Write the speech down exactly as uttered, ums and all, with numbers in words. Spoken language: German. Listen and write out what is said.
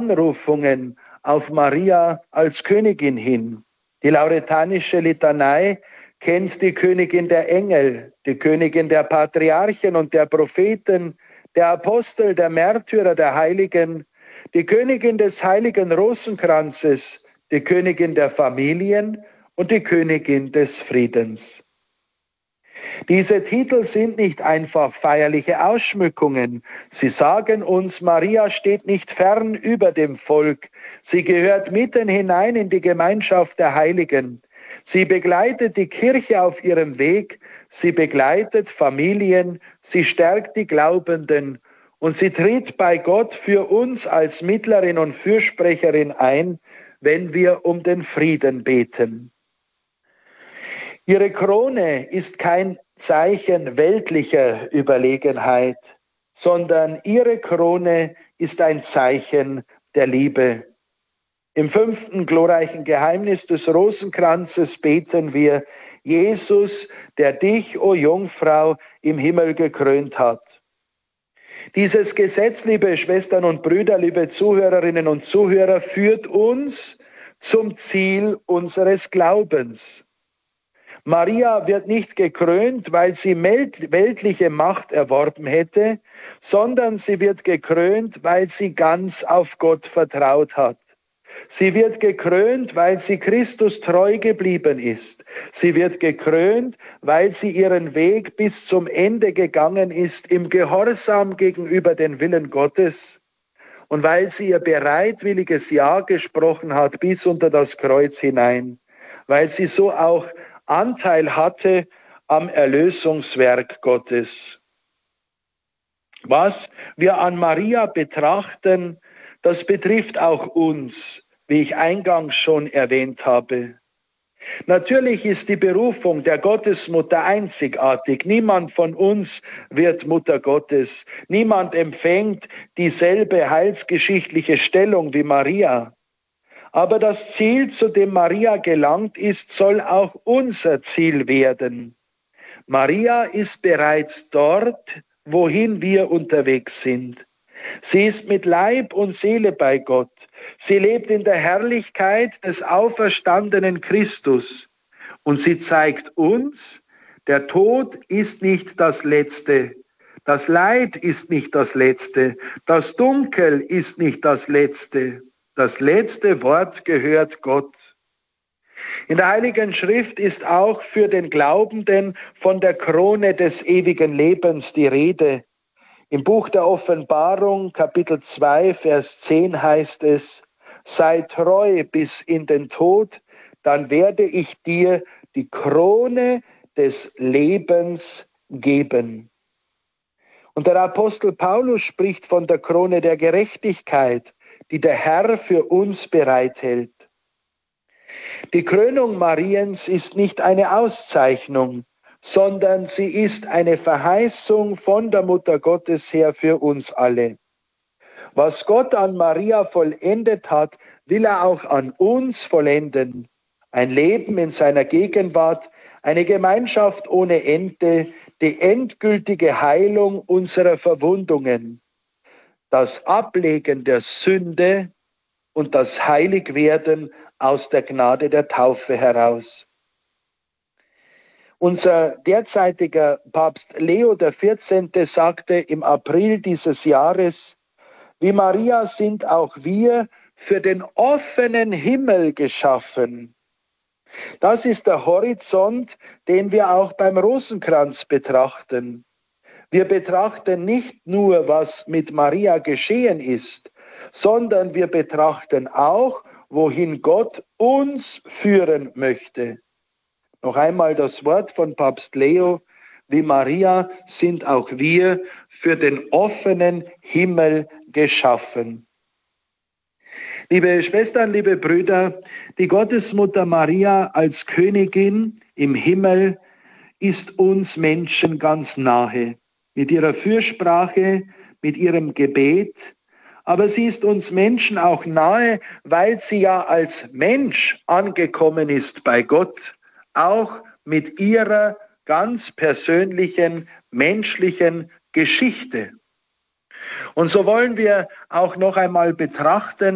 Anrufungen auf Maria als Königin hin. Die lauretanische Litanei kennt die Königin der Engel, die Königin der Patriarchen und der Propheten, der Apostel, der Märtyrer, der Heiligen, die Königin des heiligen Rosenkranzes, die Königin der Familien und die Königin des Friedens. Diese Titel sind nicht einfach feierliche Ausschmückungen. Sie sagen uns, Maria steht nicht fern über dem Volk. Sie gehört mitten hinein in die Gemeinschaft der Heiligen. Sie begleitet die Kirche auf ihrem Weg. Sie begleitet Familien. Sie stärkt die Glaubenden. Und sie tritt bei Gott für uns als Mittlerin und Fürsprecherin ein, wenn wir um den Frieden beten. Ihre Krone ist kein Zeichen weltlicher Überlegenheit, sondern ihre Krone ist ein Zeichen der Liebe. Im fünften glorreichen Geheimnis des Rosenkranzes beten wir: Jesus, der dich, o Jungfrau, im Himmel gekrönt hat. Dieses Gesetz, liebe Schwestern und Brüder, liebe Zuhörerinnen und Zuhörer, führt uns zum Ziel unseres Glaubens. Maria wird nicht gekrönt, weil sie weltliche Macht erworben hätte, sondern sie wird gekrönt, weil sie ganz auf Gott vertraut hat. Sie wird gekrönt, weil sie Christus treu geblieben ist. Sie wird gekrönt, weil sie ihren Weg bis zum Ende gegangen ist, im Gehorsam gegenüber den Willen Gottes. Und weil sie ihr bereitwilliges Ja gesprochen hat bis unter das Kreuz hinein. Weil sie so auch Anteil hatte am Erlösungswerk Gottes. Was wir an Maria betrachten, das betrifft auch uns, wie ich eingangs schon erwähnt habe. Natürlich ist die Berufung der Gottesmutter einzigartig. Niemand von uns wird Mutter Gottes. Niemand empfängt dieselbe heilsgeschichtliche Stellung wie Maria. Aber das Ziel, zu dem Maria gelangt ist, soll auch unser Ziel werden. Maria ist bereits dort, wohin wir unterwegs sind. Sie ist mit Leib und Seele bei Gott. Sie lebt in der Herrlichkeit des auferstandenen Christus. Und sie zeigt uns, der Tod ist nicht das Letzte. Das Leid ist nicht das Letzte. Das Dunkel ist nicht das Letzte. Das letzte Wort gehört Gott. In der Heiligen Schrift ist auch für den Glaubenden von der Krone des ewigen Lebens die Rede. Im Buch der Offenbarung, Kapitel zwei, Vers zehn heißt es: Sei treu bis in den Tod, dann werde ich dir die Krone des Lebens geben. Und der Apostel Paulus spricht von der Krone der Gerechtigkeit, die der Herr für uns bereithält. Die Krönung Mariens ist nicht eine Auszeichnung, sondern sie ist eine Verheißung von der Mutter Gottes her für uns alle. Was Gott an Maria vollendet hat, will er auch an uns vollenden. Ein Leben in seiner Gegenwart, eine Gemeinschaft ohne Ende, die endgültige Heilung unserer Verwundungen, das Ablegen der Sünde und das Heiligwerden aus der Gnade der Taufe heraus. Unser derzeitiger Papst Leo der vierzehnte sagte im April dieses Jahres: Wie Maria sind auch wir für den offenen Himmel geschaffen. Das ist der Horizont, den wir auch beim Rosenkranz betrachten. Wir betrachten nicht nur, was mit Maria geschehen ist, sondern wir betrachten auch, wohin Gott uns führen möchte. Noch einmal das Wort von Papst Leo: Wie Maria sind auch wir für den offenen Himmel geschaffen. Liebe Schwestern, liebe Brüder, die Gottesmutter Maria als Königin im Himmel ist uns Menschen ganz nahe. Mit ihrer Fürsprache, mit ihrem Gebet. Aber sie ist uns Menschen auch nahe, weil sie ja als Mensch angekommen ist bei Gott, auch mit ihrer ganz persönlichen, menschlichen Geschichte. Und so wollen wir auch noch einmal betrachten,